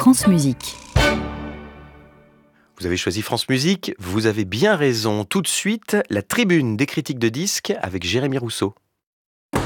France Musique. Vous avez choisi France Musique, vous avez bien raison. Tout de suite, la tribune des critiques de disques avec Jérémy Rousseau.